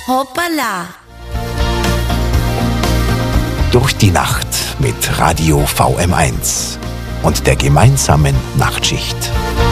Hoppala! Durch die Nacht mit Radio VM1 und der gemeinsamen Nachtschicht.